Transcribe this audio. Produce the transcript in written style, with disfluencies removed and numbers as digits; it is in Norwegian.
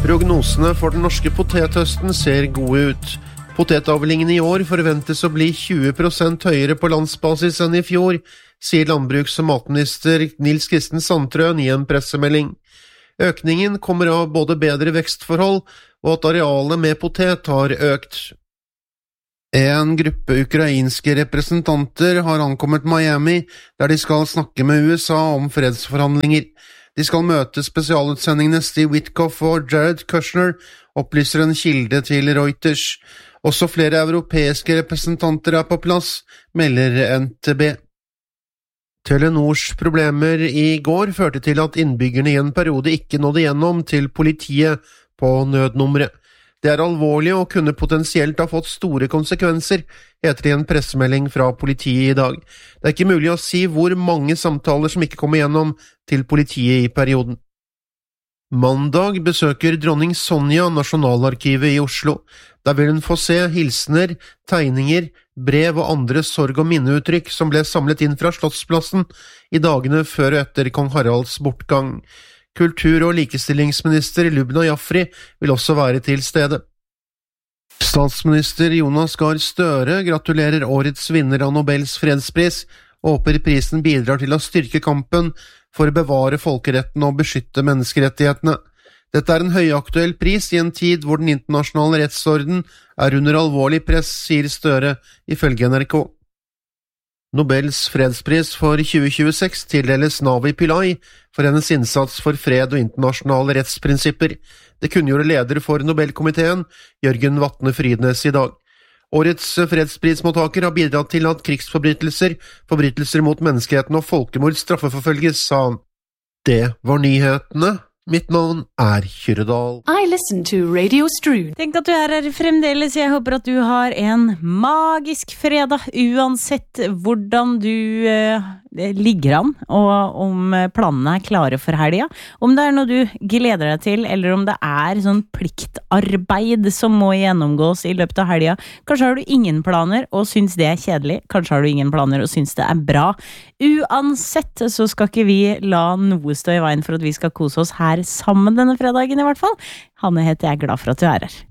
Prognosene for den norske potethøsten ser gode ut. Potetavlingen i år forventes å bli 20% høyere på landsbasis enn i fjor, sier landbruks- og matminister Nils Kristen Sandtrøen i en pressemelding. Økningen kommer av både bedre vekstforhold og at arealet med potet har økt. En gruppe ukrainske representanter har ankommet Miami, der de skal snakke med USA om fredsforhandlinger. De skal møte spesialutsendingene Steve Witkoff og Jared Kushner, opplyser en kilde til Reuters. Også flere europeiske representanter på plass, melder NTB. Telenors problemer i går førte til at innbyggerne i en periode ikke nådde gjennom til politiet på nødnummeret. Det alvorlig og kunne potensielt ha fått store konsekvenser, heter det i en pressemelding fra politiet i dag. Det ikke mulig å si hvor mange samtaler som ikke kommer gjennom til politiet i perioden. Mandag besøker dronning Sonja Nasjonalarkivet i Oslo. Der vil hun få se hilsener, tegninger, brev og andre sorg- og minneuttrykk som ble samlet inn fra Slottsplassen i dagene før og etter kong Haralds bortgang. Kultur- og likestillingsminister Lubna Jafri vil også være til stede. Statsminister Jonas Gahr Støre gratulerer årets vinner av Nobels fredspris og håper prisen bidrar til å styrke kampen for å bevare folkeretten og beskytte menneskerettighetene. Dette en høyaktuell pris i en tid hvor den internasjonale rettsorden under alvorlig press, sier Støre ifølge NRK. Nobels fredspris for 2026 tildeles Navi Pillai for hennes innsats for fred og internasjonale rettsprinsipper. Det kunngjorde leder for Nobelkomiteen, Jørgen Vatne Frydnes i dag. Årets fredsprismottaker har bidratt til at krigsforbrytelser, forbrytelser mot menneskeheten og folkemord straffeforfølges, sa han. Det var nyhetene. Mitt navn Kyrre Dahl. I listen to Radio Strud. Tenk at du her fremdeles. Jeg håper at du har en magisk fredag, uansett hvordan du ligger an, og om planene klare for helga. Om det noe du gleder deg til, eller om det sånn pliktarbeid som må gjennomgås i løpet av helga. Kanskje har du ingen planer og syns det kjedelig. Kanskje har du ingen planer og syns det bra. Uansett så skal ikke vi la noe stå i veien for at vi skal kose oss her sammen denne fredagen i hvert fall. Hanne heter jeg, glad for at du her.